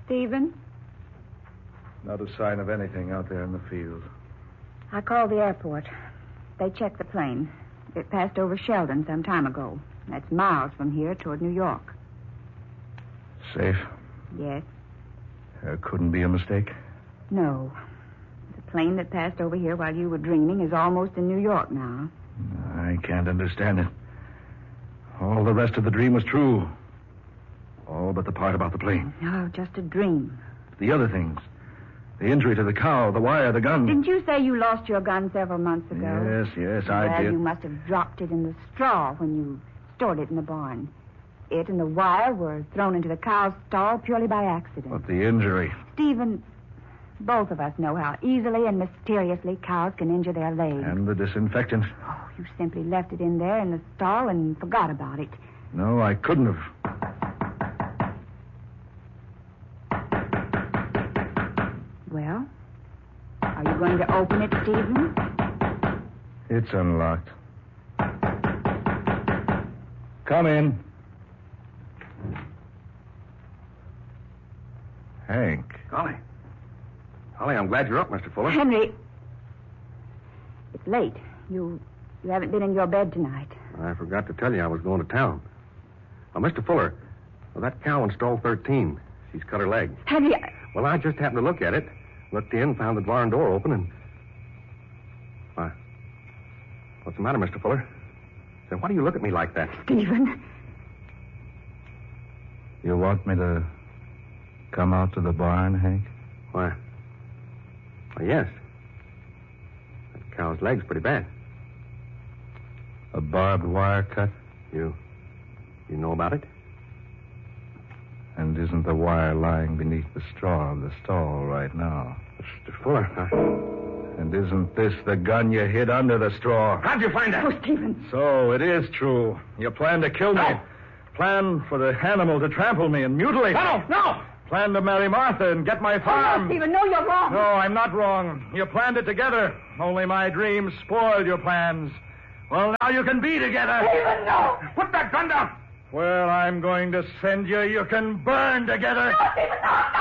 Stephen? Not a sign of anything out there in the field. I called the airport. They checked the plane. It passed over Sheldon some time ago. That's miles from here toward New York. Safe? Yes. There couldn't be a mistake? No. The plane that passed over here while you were dreaming is almost in New York now. I can't understand it. All the rest of the dream was true. All but the part about the plane. No, just a dream. The other things. The injury to the cow, the wire, the gun. Didn't you say you lost your gun several months ago? Yes, I well, did. You must have dropped it in the straw when you stored it in the barn. It and the wire were thrown into the cow's stall purely by accident. But the injury. Stephen, both of us know how easily and mysteriously cows can injure their legs. And the disinfectant. Oh, you simply left it in there in the stall and forgot about it. No, I couldn't have. Well, are you going to open it, Stephen? It's unlocked. Come in. Hank. Golly, I'm glad you're up, Mr. Fuller. Henry, it's late. You haven't been in your bed tonight. I forgot to tell you I was going to town. Mr. Fuller, that cow in stall 13, she's cut her leg. Henry, Well, I just happened to look at it, looked in, found the barn door open, and... Why, what's the matter, Mr. Fuller? Say, why do you look at me like that? Stephen. You want me to come out to the barn, Hank? Why, yes. That cow's leg's pretty bad. A barbed wire cut? You know about it? And isn't the wire lying beneath the straw of the stall right now? Mr. Fuller, And isn't this the gun you hid under the straw? how'd you find that? Oh, Stephen. So, it is true. You planned to kill me. No. Planned for the animal to trample me and mutilate me. No! Planned to marry Martha and get my farm. No, Stephen, no, you're wrong. No, I'm not wrong. You planned it together. Only my dreams spoiled your plans. Well, now you can be together. Stephen, no. Put that gun down! Well, I'm going to send you. You can burn together. No, Stephen, no.